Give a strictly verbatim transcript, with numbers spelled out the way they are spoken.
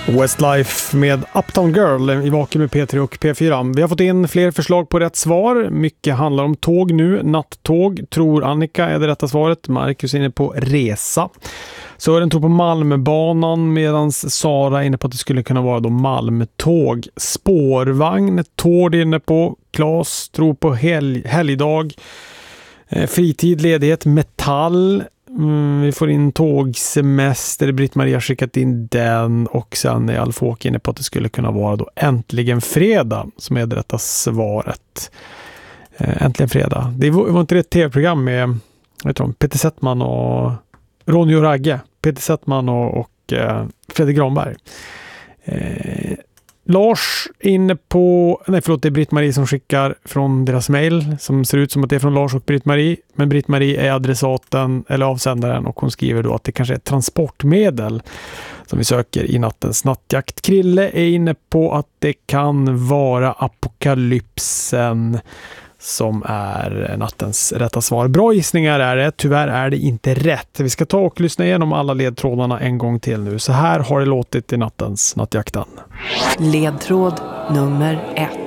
Westlife med Uptown Girl i vaken med P tre och P fyra. Vi har fått in fler förslag på rätt svar. Mycket handlar om tåg nu. Nattåg tror Annika är det rätta svaret. Marcus är inne på resa. Sören tror på Malmbanan medan Sara är inne på att det skulle kunna vara då Malmtåg. Spårvagn, Tord är inne på. Claes tror på helg, helgdag. Eh, fritid, ledighet, metall. Mm, vi får in tågsemester. Britt-Maria har skickat in den. Och sen är Alfåk inne på att det skulle kunna vara då Äntligen fredag som är det rätta svaret. Eh, Äntligen fredag. Det var, var inte det ett tv-program med vet du, Peter Settman och Ronny och Ragge. Peter Settman och, och eh, Fredrik Granberg. Eh, Lars inne på... Nej förlåt, det är Britt-Marie som skickar från deras mejl som ser ut som att det är från Lars och Britt-Marie. Men Britt-Marie är adressaten eller avsändaren och hon skriver då att det kanske är ett transportmedel som vi söker i nattens nattjakt. Krille är inne på att det kan vara apokalypsen som är nattens rätta svar. Bra gissningar är det, tyvärr är det inte rätt. Vi ska ta och lyssna igenom alla ledtrådarna en gång till nu. Så här har det låtit i nattens nattjakten. Ledtråd nummer ett.